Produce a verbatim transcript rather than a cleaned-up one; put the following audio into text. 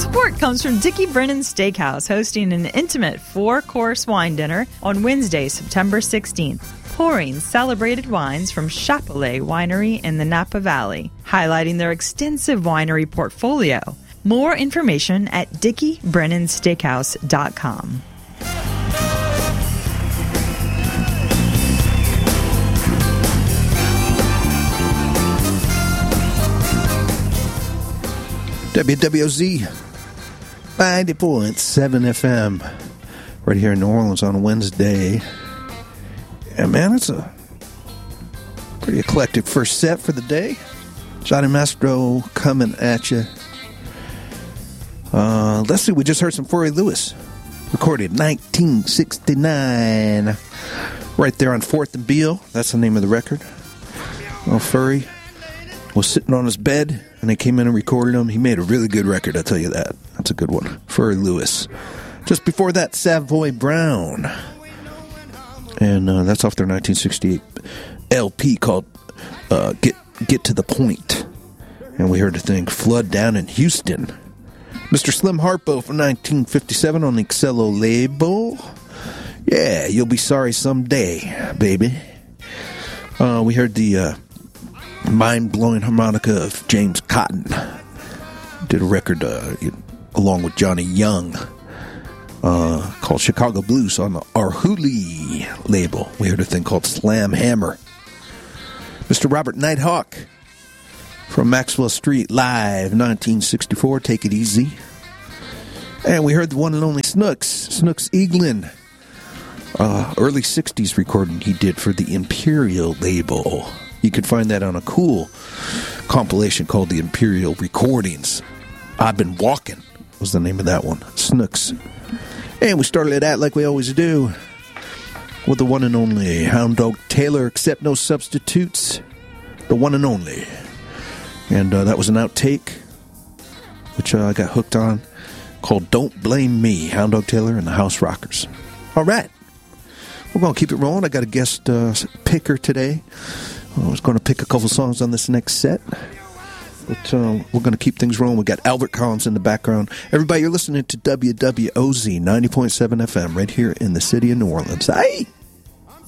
support comes from Dickie Brennan Steakhouse, hosting an intimate four-course wine dinner on Wednesday, September sixteenth. Pouring celebrated wines from Chapelet Winery in the Napa Valley, highlighting their extensive winery portfolio. More information at dickie brennan steakhouse dot com. W W O Z ninety point seven F M right here in New Orleans on a Wednesday. And man, it's a pretty eclectic first set for the day. Johnny Mastro coming at you. Uh, let's see, we just heard some Furry Lewis, recorded nineteen sixty-nine, right there on fourth and Beale. That's the name of the record. Well, Furry was sitting on his bed, and they came in and recorded him. He made a really good record, I'll tell you that. That's a good one. Furry Lewis. Just before that, Savoy Brown. And uh, that's off their nineteen sixty-eight L P called uh, Get Get to the Point. And we heard the thing, Flood Down in Houston. Mister Slim Harpo from nineteen fifty-seven on the Excello label. Yeah, you'll be sorry someday, baby. Uh, we heard the uh, mind-blowing harmonica of James Cotton. Did a record uh, along with Johnny Young uh, called Chicago Blues on the Arhoolie label. We heard a thing called Slam Hammer. Mister Robert Nighthawk from Maxwell Street live, nineteen sixty-four, Take It Easy. And we heard the one and only Snooks, Snooks Eaglin, uh, early sixties recording he did for the Imperial label. You can find that on a cool compilation called the Imperial Recordings. I've Been Walking was the name of that one, Snooks. And we started it out like we always do with the one and only Hound Dog Taylor, Accept No Substitutes, the one and only. And uh, that was an outtake, which uh, I got hooked on, called Don't Blame Me, Hound Dog Taylor and the House Rockers. All right. We're going to keep it rolling. I got a guest uh, picker today. I was going to pick a couple songs on this next set. But uh, we're going to keep things rolling. We got Albert Collins in the background. Everybody, you're listening to W W O Z ninety point seven F M right here in the city of New Orleans. Hey!